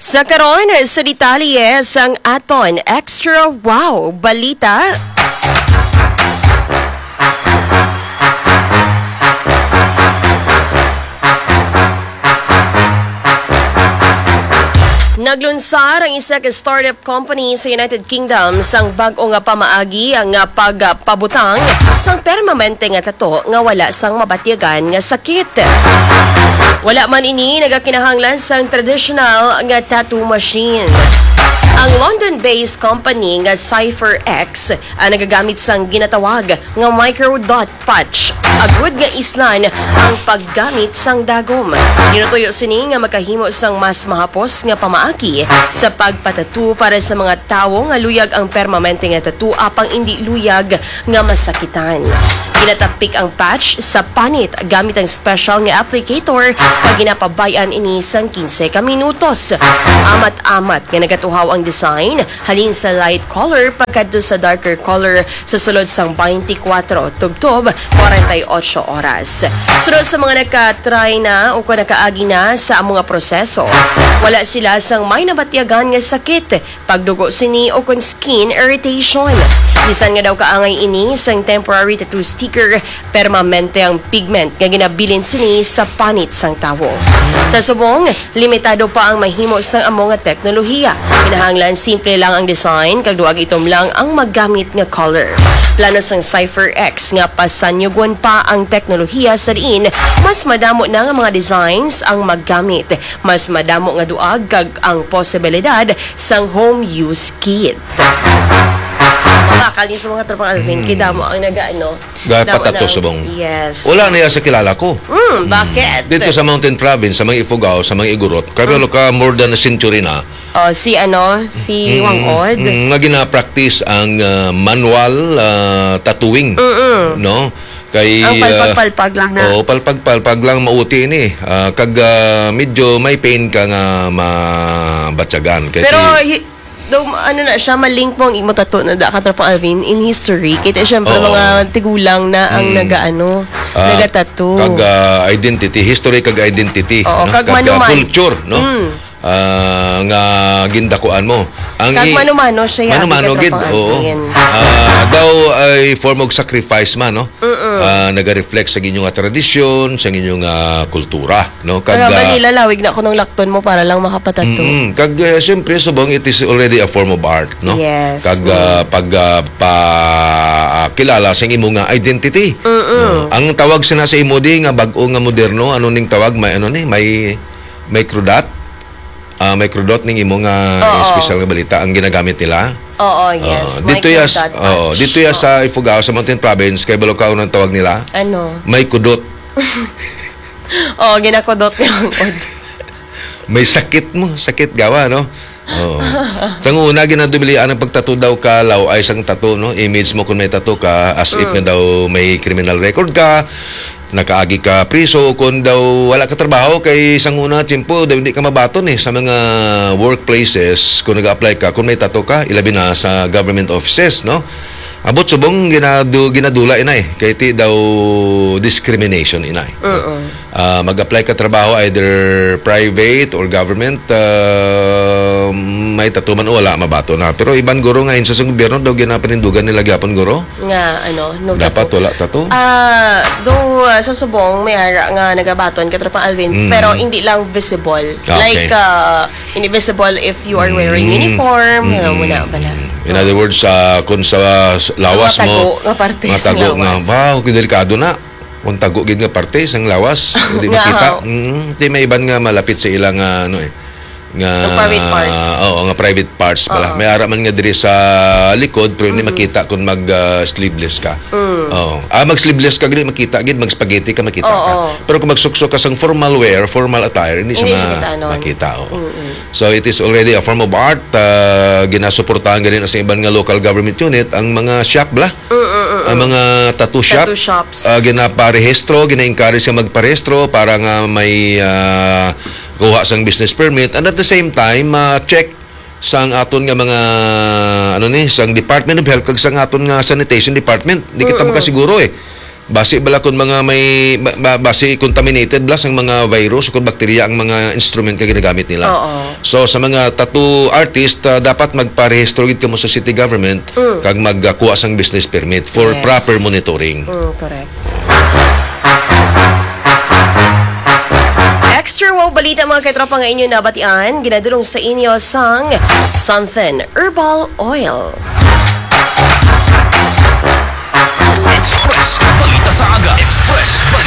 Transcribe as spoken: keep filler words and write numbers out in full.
Sa karon sa detalye sang aton extra wow balita. Naglunsar ang isa ka startup company sa United Kingdom sang bag-o nga pamaagi ang nga pagpabutang sang permanente nga tato nga wala sang mabatyagan nga sakit. Wala man ini nagakinahanglan sang traditional nga tattoo machine. Ang London-based company nga Cypher X ang nagagamit sang ginatawag nga micro-dot patch. Agud nga islan ang paggamit sang dagom. Ginutuyo sini nga makahimo sang mas mahapos nga pamaaki sa pagpatattoo para sa mga tawo nga luyag ang permanente nga tattoo apang indi luyag nga masakitan. Ginatapik ang patch sa panit gamit ang special nga applicator pag ginapabayan ini sang fifteen ka minutos. Amat-amat nga nagatuhaw ang design halin sa light color pagkadto sa darker color sa sulod sang twenty-four tubtob forty-eight oras. Sunod sa mga nakatry na o kung nakaagi na sa mga proseso, wala sila sang may nabatyagan nga sakit, pagdugo sini o kung skin irritation. Bisan nga daw kaangay ini sang temporary tattoo sticker, permanente ang pigment nga ginabilin sini sa panit sang tawo. Sa subong, limitado pa ang mahimo sang amo nga teknolohiya. Kinahanglan simple lang ang design, kag duag itom lang ang maggamit nga color. Plano sang Cypher X nga pasanyugon pa ang teknolohiya sa diin, mas madamo na nga mga designs ang maggamit. Mas madamo nga duag kag ang posibilidad sang home use kit. Makakali sa mga tropang Alvin, hmm. kidamo ang nag-ano. Patato subong. Yes. Wala niya sa kilala ko. Hmm, bakit? Dito sa Mountain Province, sa mga Ifugao, sa mga Igorot, kabalo hmm. ka more than a century na. Oh, si ano, si mm, Wangod. Mm, nga gina-practice ang uh, manual uh, tattooing, Mm-mm. no? Kay ang palpag-palpag lang na. Oo, palpag-palpag lang mauti ni. Uh, kag uh, medyo may pain ka nga mabatsagan. Kay pero hi- do ano na siya malink mo ang imo tattoo na da katro pa Alvin in history kita syempre oh, mga tigulang na ang mm. naga-ano uh, naga-tattoo kag uh, identity history kag identity oh, no? kag, kag uh, culture no mm. uh, nga gindakuan mo ang kag mano-mano siya mano-mano gid oo uh, daw ay form of sacrifice man no uh, naga-reflect sa ginyong tradisyon sa ginyong uh, kultura no kag pero balila lawig na ko nung lakton mo para lang makapatato mm, kag uh, syempre subong it is already a form of art no yes. kag uh, pag uh, pa uh, kilala sa imong nga identity no? Ang tawag sina sa imo di nga bag-o nga moderno ano ning tawag may ano ni may microdot Uh, microdot ning imo nga oh, special nga balita ang ginagamit nila. Oo, oh, yes. Uh, dito yas, oh, dito yas sa Ifugao sa Mountain Province kay Balocao nang tawag nila. Ano? May kudot. Oo, oh, ginakudot yung may sakit mo, sakit gawa, no? Oo. Sa una ginadubilian ang pagtato daw ka law ay isang tato, no? Image mo kung may tato ka as mm. if nga daw may criminal record ka. Nakaagi ka priso kung daw wala ka trabaho kay isang una tiyempo daw hindi ka mabaton eh sa mga workplaces kung nag-apply ka kung may tato ka ilabi na sa government offices no abot subong ginadu ginadula inay kay ti daw discrimination inay uh-uh. uh, mag-apply ka trabaho either private or government uh, may tato man o wala mabato na pero iban guro ngayon sa gobyerno daw ginapanindugan nila gyapon guro nga ano no dapat tato. Wala tato ah uh, do uh, sa subong may ara nga nagabaton katropang Alvin mm. pero hindi lang visible okay. like uh, invisible if you are wearing mm. uniform mm. ano muna pala in other words uh, kung sa lawas so, mo nga parte matago nga wow delikado na kung tago gid nga parte sang lawas hindi makita mm, di may iban nga malapit sa ilang uh, ano eh nga no, private parts uh, oo nga private parts pala uh-huh. may ara man nga diri sa likod pero hindi mm-hmm. makita kung mag uh, sleeveless ka mm. oo ah mag sleeveless ka gid makita gid mag spaghetti ka makita oh, ka oh. pero kung magsuksok ka sang formal wear formal attire hindi siya ma- makita oo mm-hmm. so it is already a form of art uh, ginasuportahan ganin sa iban nga local government unit ang mga shop bla mm-hmm. ang mga tattoo shop tattoo shops uh, ginaparehistro gina-encourage ka magparehistro para nga may uh, kuha sang business permit and at the same time uh, check sang aton nga mga ano ni sang Department of Health kag sang aton nga sanitation department di kita makasiguro eh basi bala kung mga may ba- ba- basi contaminated blas ang mga virus o kung bakterya ang mga instrument ka ginagamit nila. Oo. So sa mga tattoo artist uh, dapat magparehistro gid kamo sa city government kag magkuha sang business permit for Yes. proper monitoring. Mm, correct. Extra wow balita mga katropa nga inyo nabatian, ginadulong sa inyo sang Sunfen Herbal Oil. Express Balita sa Aga. Express